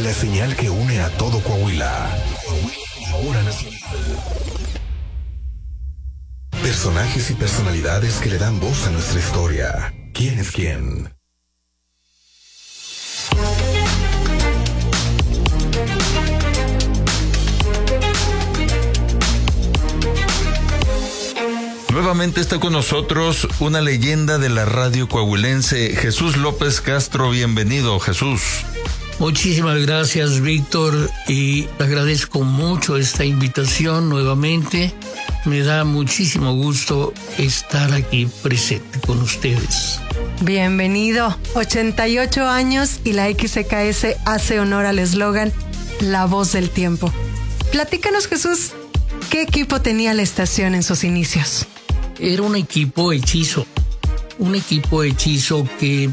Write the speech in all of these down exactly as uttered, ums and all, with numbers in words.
la señal que une a todo Coahuila. Coahuila, hora nacional. Personajes y personalidades que le dan voz a nuestra historia. ¿Quién es quién? Nuevamente está con nosotros una leyenda de la radio coahuilense, Jesús López Castro. Bienvenido, Jesús. Muchísimas gracias, Víctor, y agradezco mucho esta invitación nuevamente. Me da muchísimo gusto estar aquí presente con ustedes. Bienvenido. ochenta y ocho años y la X C K S hace honor al eslogan La Voz del Tiempo. Platícanos, Jesús, ¿qué equipo tenía la estación en sus inicios? Era un equipo hechizo, un equipo hechizo que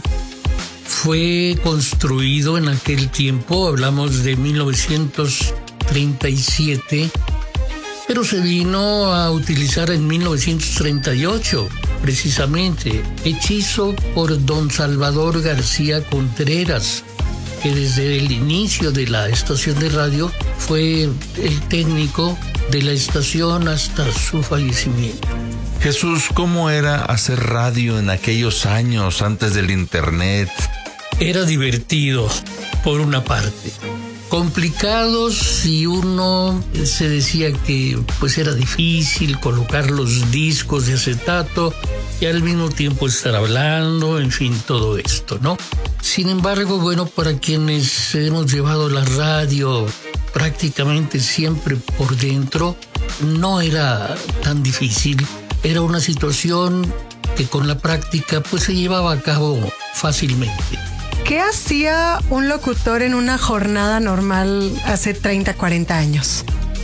fue construido en aquel tiempo, hablamos de mil novecientos treinta y siete, pero se vino a utilizar en mil novecientos treinta y ocho, precisamente, hechizo por don Salvador García Contreras, que desde el inicio de la estación de radio fue el técnico de la estación hasta su fallecimiento. Jesús, ¿cómo era hacer radio en aquellos años antes del internet? Era divertido, por una parte. Complicado si uno se decía que pues era difícil colocar los discos de acetato y al mismo tiempo estar hablando, en fin, todo esto, ¿no? Sin embargo, bueno, para quienes hemos llevado la radio prácticamente siempre por dentro, no era tan difícil. Era una situación que con la práctica pues se llevaba a cabo fácilmente. ¿Qué hacía un locutor en una jornada normal hace treinta, cuarenta años?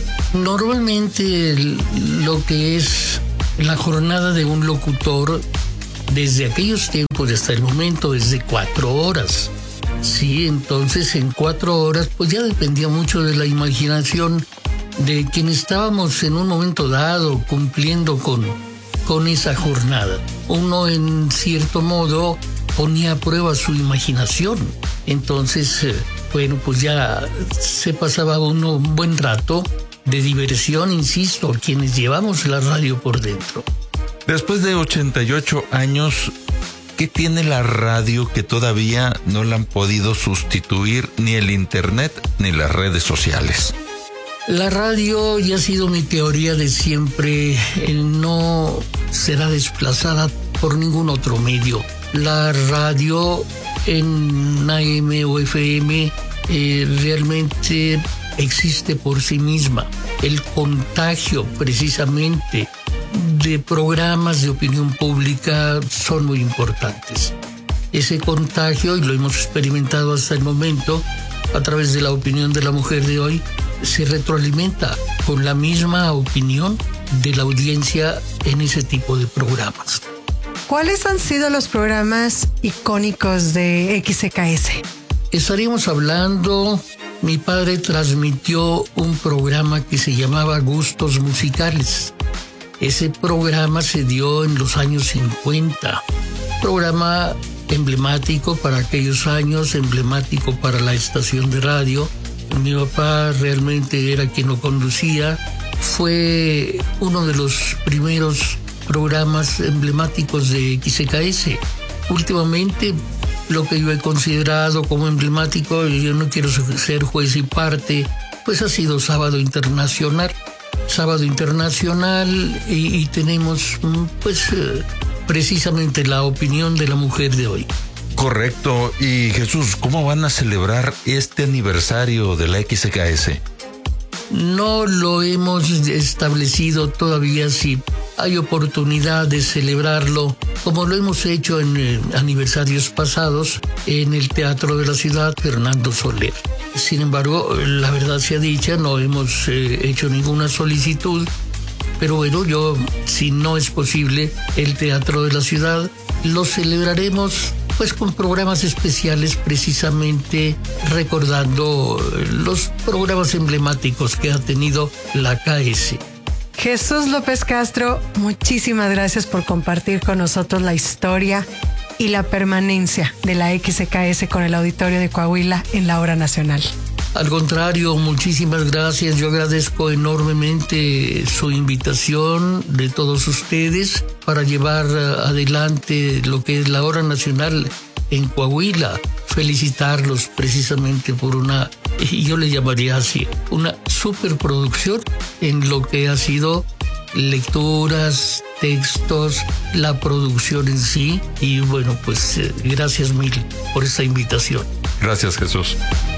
Normalmente lo que es la jornada de un locutor desde aquellos tiempos hasta el momento es de cuatro horas. Sí, entonces en cuatro horas pues ya dependía mucho de la imaginación de quien estábamos en un momento dado cumpliendo con, con esa jornada. Uno en cierto modo ponía a prueba su imaginación. Entonces, eh, bueno, pues ya se pasaba uno un buen rato de diversión, insisto, quienes llevamos la radio por dentro. Después de ochenta y ocho años, ¿qué tiene la radio que todavía no la han podido sustituir ni el internet ni las redes sociales? La radio, ya ha sido mi teoría de siempre, no será desplazada por ningún otro medio. La radio en A M o F M eh, realmente existe por sí misma. El contagio precisamente de programas de opinión pública son muy importantes. Ese contagio, y lo hemos experimentado hasta el momento, a través de la opinión de la mujer de hoy, se retroalimenta con la misma opinión de la audiencia en ese tipo de programas. ¿Cuáles han sido los programas icónicos de X C K S? Estaríamos hablando, mi padre transmitió un programa que se llamaba Gustos Musicales. Ese programa se dio en los años cincuenta. Programa emblemático para aquellos años, emblemático para la estación de radio. Mi papá realmente era quien lo conducía. Fue uno de los primeros programas emblemáticos de X C K S. Últimamente, lo que yo he considerado como emblemático, y yo no quiero ser juez y parte, pues ha sido Sábado Internacional. Sábado Internacional y, y tenemos pues eh, precisamente la opinión de la mujer de hoy. Correcto. Y Jesús, ¿cómo van a celebrar este aniversario de la X C K S? No lo hemos establecido todavía si hay oportunidad de celebrarlo, como lo hemos hecho en eh, aniversarios pasados en el Teatro de la Ciudad Fernando Soler. Sin embargo, la verdad sea dicha, no hemos eh, hecho ninguna solicitud, pero bueno, yo, si no es posible, el Teatro de la Ciudad lo celebraremos pues con programas especiales, precisamente recordando los programas emblemáticos que ha tenido la K S. Jesús López Castro, muchísimas gracias por compartir con nosotros la historia y la permanencia de la X C K S con el auditorio de Coahuila en la hora nacional. Al contrario, muchísimas gracias. Yo agradezco enormemente su invitación de todos ustedes para llevar adelante lo que es la Hora Nacional en Coahuila. Felicitarlos precisamente por una, yo le llamaría así, una superproducción en lo que ha sido lecturas, textos, la producción en sí. Y bueno, pues eh, gracias mil por esta invitación. Gracias, Jesús.